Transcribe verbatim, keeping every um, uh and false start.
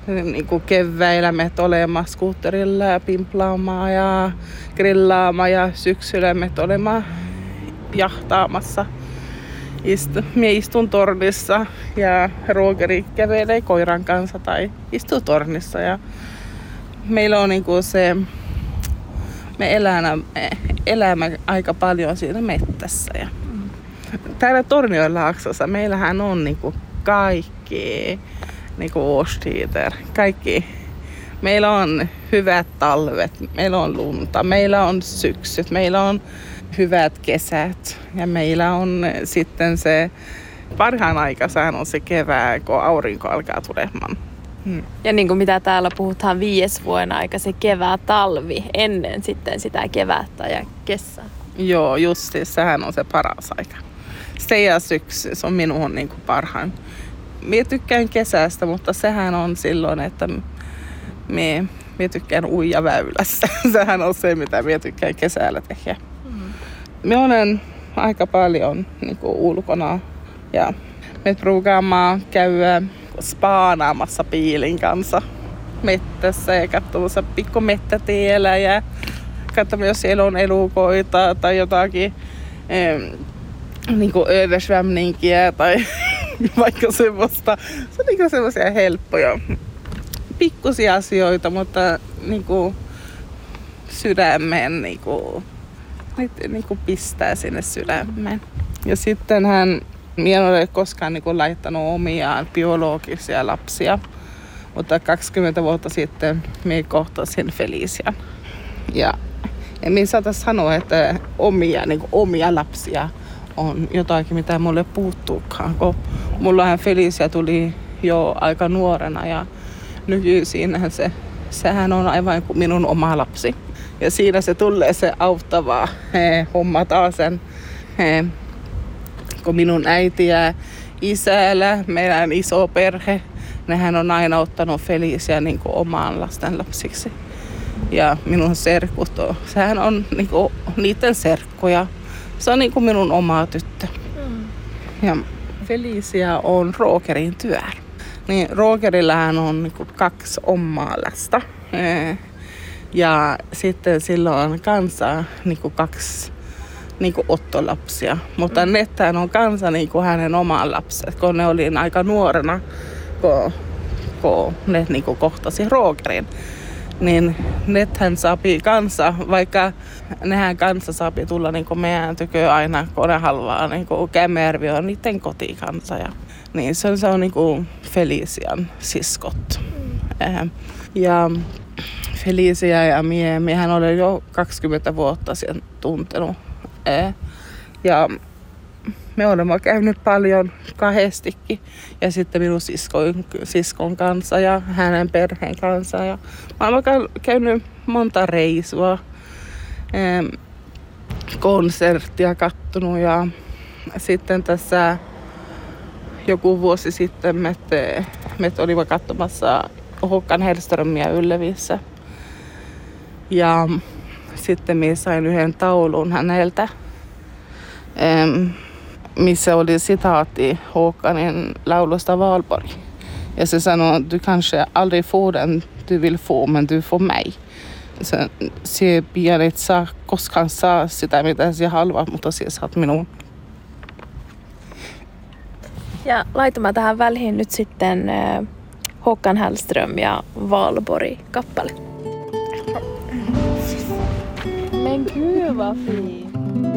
niin kuin keväillä me olemme skuutterilla ja pimplaamaan ja grillaamaan ja syksyllä me olemme jahtaamassa. Istu, mie istun tornissa ja Rogeri kävelee koiran kanssa tai istuu tornissa. Ja meillä on niinku se, me elämä, elämä aika paljon siinä mettässä. Ja täällä Tornionlaaksossa meillähän on niinku kaikki niinku årstider, kaikki. Meillä on hyvät talvet, meillä on lunta, meillä on syksyt, meillä on hyvät kesät ja meillä on sitten se parhaan aika, sehän on se kevää, kun aurinko alkaa tulemaan. Hmm. Ja niin kuin mitä täällä puhutaan viides vuoden aika, se kevää talvi ennen sitten sitä kevättä ja kesää. Joo, justi, sehän on se paras aika. Se ja syksy, se on minun niin kuin parhaan. Mie tykkään kesästä, mutta sehän on silloin, että mie, mie tykkään uija väylässä. Sehän on se, mitä mie tykkään kesällä tehdä. Me olen aika paljon niin kuin ulkona ja me brukaamme käydä spaanaamassa piilin kanssa mettässä ja katsomassa pikku mettätiellä ja katsomme, jos siellä on elukoita tai jotakin eh, niin kuin översvämninkiä tai vaikka semmoista. Se on niin semmoisia helppoja, pikkusia asioita, mutta niin kuin sydämeen niin kuin niin kuin pistää sinne sydämeen. Ja sitten hän, minä en ole koskaan niin kuin laittanut omiaan biologisia lapsia, mutta kaksikymmentä vuotta sitten minä kohtasin Felician. Ja, ja minä saatan sanoa, että omia, niin kuin omia lapsia on jotakin, mitä mulle puuttuukaan. Kun mullahan Felicia tuli jo aika nuorena ja nykyisin se, sehän on aivan kuin minun oma lapsi. Ja siinä se tulee se auttava he, homma taas sen, he, kun minun äiti ja isällä, meidän iso perhe, nehän on aina ottanut Felicia niin kuin omaan lasten lapsiksi. Ja minun serkut, sehän on niin kuin niiden serkkuja. Se on niin kuin minun oma tyttö. Mm. Ja Felicia on Rogerin tyär. Niin Rogerillähän on niin kuin kaksi omaa lasta. Ja sitten silloin on kanssa niin kuin kaksi niin kuin ottolapsia. Mutta mm. nettään on kanssa niin kuin hänen oman lapset, kun ne oli aika nuorena, kun, kun ne niin kuin kohtasi Rogerin. Niin nethän saapi kanssa, vaikka nehän kanssa saapi tulla niin kuin meidän tykö aina, kun ne haluaa. Niin kuin Kämmervi on niiden kotikansa. Ja, niin se on, se on niin kuin Felician siskot. Mm. Ja Felicia ja mie, miehän olen jo kaksikymmentä vuotta sen tuntenut. Ja me olemme käynyt paljon kahdestikin ja sitten minun siskon, siskon kanssa ja hänen perheen kanssa. Ja mä olen käynyt monta reisua, konserttia kattonut ja sitten tässä joku vuosi sitten me, me olimme katsomassa Håkan Hellströmiä Yllevissä. Ja sitten minä sain yhden taulun häneltä, missä oli sitaatti Håkanin laulusta Valborg. Ja se sanoi, du kanske aldrig får den du vill få, men du får mig. Se, se pian et saa koskaan saa sitä, mitä se haluaa, mutta se saat minun. Ja laitamme tähän väliin nyt sitten Håkan Hellström ja Valborg-kappale. Men gud vad fint!